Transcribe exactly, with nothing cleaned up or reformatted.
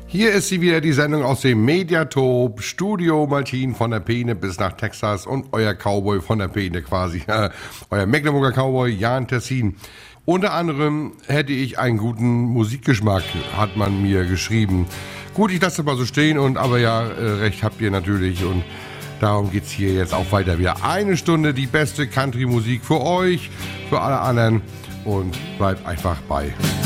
Hier ist sie wieder, die Sendung aus dem Mediatop, Studio Maltin von der Peene bis nach Texas und euer Cowboy von der Peene quasi, euer Mecklenburger Cowboy Jan Tessin. Unter anderem hätte ich einen guten Musikgeschmack, hat man mir geschrieben. Gut, ich lasse das mal so stehen, und aber ja, recht habt ihr natürlich, und darum geht's hier jetzt auch weiter. Wieder eine Stunde die beste Country-Musik für euch, für alle anderen, und bleibt einfach bei.